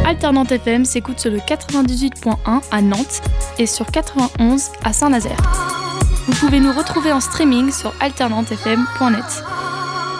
Alternante FM s'écoute sur le 98.1 à Nantes et sur 91 à Saint-Nazaire. Vous pouvez nous retrouver en streaming sur alternantefm.net.